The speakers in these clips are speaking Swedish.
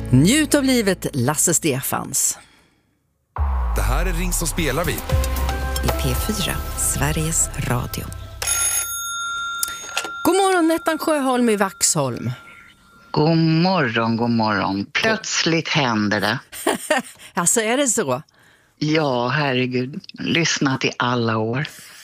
Njut av livet, Lasse Stefans. Det här är Ring som spelar vi. I P4, Sveriges Radio. God morgon, Nettan Sjöholm i Vaxholm. God morgon, god morgon. Plötsligt händer det. Alltså, är det så? Ja, herregud. Lyssnat i alla år.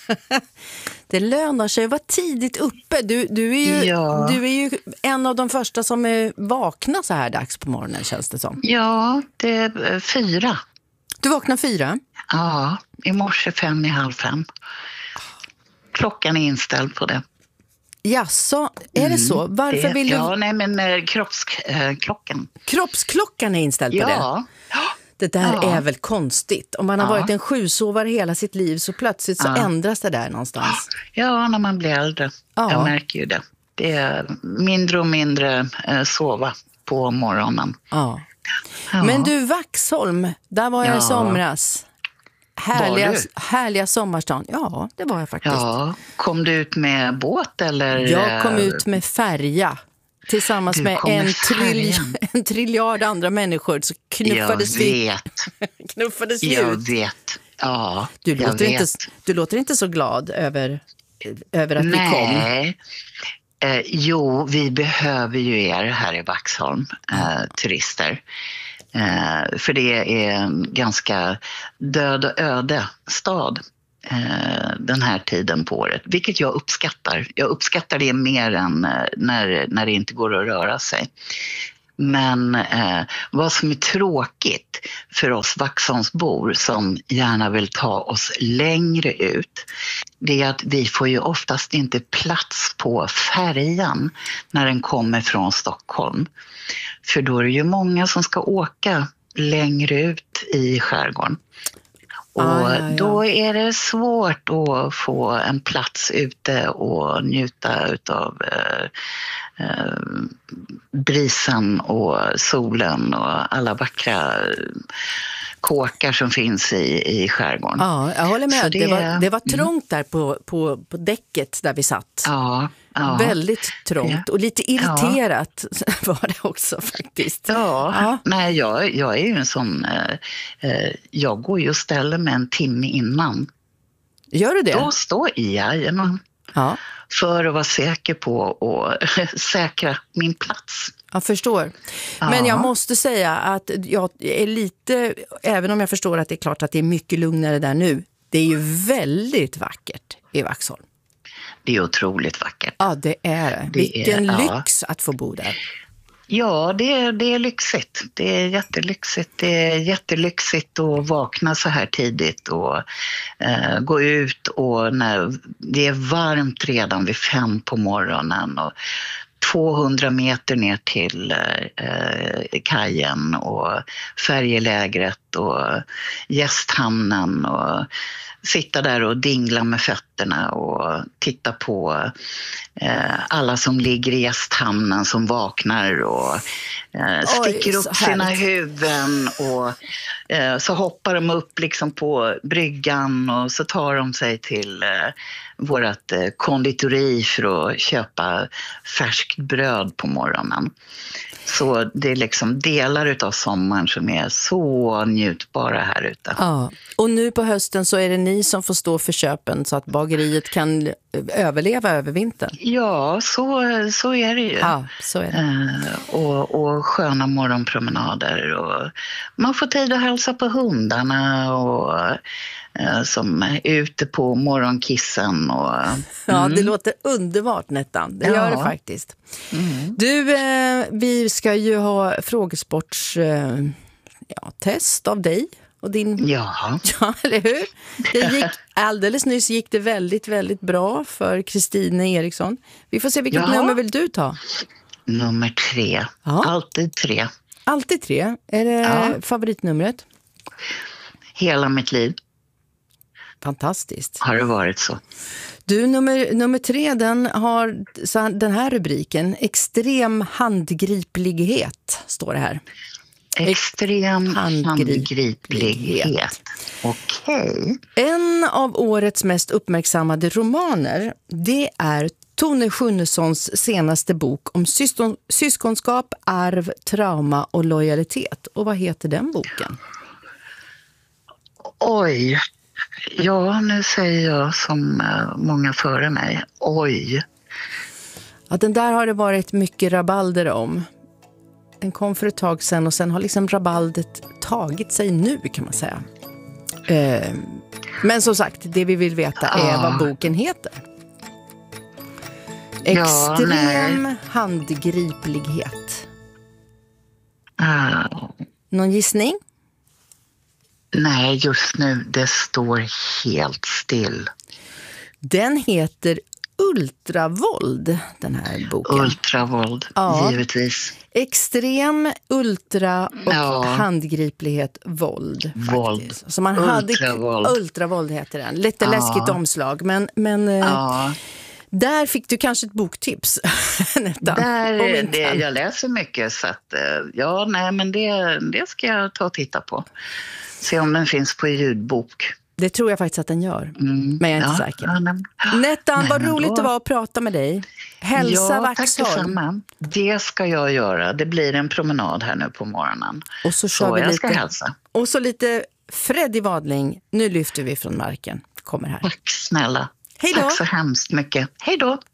Det lönar sig att vara tidigt uppe. Du är ju en av de första som är vakna så här dags på morgonen, känns det som. Ja, det är 4. Du vaknar 4? Ja, i morse 4:45. Klockan är inställd på det. Jaså, är det så? Varför vill du... Ja, nej men kroppsklockan. Kroppsklockan är inställd på det? Ja. Det där är väl konstigt. Om man har varit en 7-sovare hela sitt liv så plötsligt så ändras det där någonstans. Ja, när man blir äldre. Ja. Jag märker ju det. Det är mindre och mindre sova på morgonen. Ja. Men du, Vaxholm, där var jag i somras. Härliga sommarstan. Ja, det var jag faktiskt. Ja, kom du ut med båt eller? Jag kom ut med färja. Tillsammans med en triljard andra människor så knuffades vi. Knuffades vi jag ut. Vet. Ja, du låter inte så glad över att vi kom. Nej. Jo, vi behöver ju er här i Vaxholm, turister. För det är en ganska död och öde stad den här tiden på året. Vilket jag uppskattar. Jag uppskattar det mer än när det inte går att röra sig. Men vad som är tråkigt för oss Vaxholmsbor som gärna vill ta oss längre ut, det är att vi får ju oftast inte plats på färjan när den kommer från Stockholm. För då är det ju många som ska åka längre ut i skärgården. Och då är det svårt att få en plats ute och njuta utav brisen och solen och alla vackra kåkar som finns i skärgården. Ja, jag håller med. Det var trångt där på däcket där vi satt. Ja. Väldigt trångt och lite irriterat var det också faktiskt. Ja. Nej, jag är ju en sån, jag går ju och ställer mig en timme innan. Gör du det? Då står jag för att vara säker på att säkra min plats. Jag förstår. Men jag måste säga att jag är lite, även om jag förstår att det är klart att det är mycket lugnare där nu, det är ju väldigt vackert i Vaxholm. Det är otroligt vackert. Ja, det är det. Vilken lyx att få bo där. Ja, det är lyxigt. Det är jättelyxigt. Det är jättelyxigt att vakna så här tidigt och gå ut och när det är varmt redan vid 5 på morgonen och 200 meter ner till kajen och färjelägret och gästhamnen och sitta där och dingla med fötterna och titta på alla som ligger i gästhamnen som vaknar och sticker upp sina huvuden och så hoppar de upp liksom på bryggan och så tar de sig till vårat konditori för att köpa färskt bröd på morgonen. Så det är liksom delar utav sommaren som är så njutbara här ute. Ja, och nu på hösten så är det ni som får stå för köpen så att bageriet kan överleva över vintern. Ja, så är det ju. Ja, så är det. Och sköna morgonpromenader och man får tid att hälsa på hundarna och som är ute på morgonkissen. Och, Ja, det låter underbart, Nettan. Det gör det faktiskt. Du, vi ska ju ha frågesports test av dig och din... Ja, eller hur? Alldeles nyss gick det väldigt, väldigt bra för Kristina Eriksson. Vi får se vilket nummer vill du ta? Nummer 3. Ja. Alltid 3. Alltid 3? Är det favoritnumret? Hela mitt liv. Fantastiskt. Har det varit så? Du, nummer 3, den har den här rubriken. Extrem handgriplighet, står det här. Extrem handgriplighet. Okej. En av årets mest uppmärksammade romaner, det är Tone Schunnessons senaste bok om syskonskap, arv, trauma och lojalitet. Och vad heter den boken? Oj, ja nu säger jag som många före mig. Oj. Ja, den där har det varit mycket rabalder om. Den kom för ett tag sedan och sen har liksom rabaldet tagit sig nu kan man säga. Men som sagt, det vi vill veta är vad boken heter. Extrem handgriplighet. Någon gissning? Nej, just nu det står helt still. Den heter Ultravåld, den här boken. Ultravåld, givetvis. Extrem, ultra och handgriplighet, våld. Så man ultravåld heter den. Lite läskigt omslag, men där fick du kanske ett boktips. Jag läser mycket så att men det ska jag ta och titta på. Se om den finns på ljudbok. Det tror jag faktiskt att den gör. Men jag är inte säker. Nettan, vad roligt det var att prata med dig. Hälsa Vaxholm. Tack. Det ska jag göra. Det blir en promenad här nu på morgonen. Och så kör vi jag lite. Ska hälsa. Och så lite Freddy Wadling. Nu lyfter vi från marken. Kommer här. Tack snälla. Hej då. Tack så hemskt mycket. Hej då.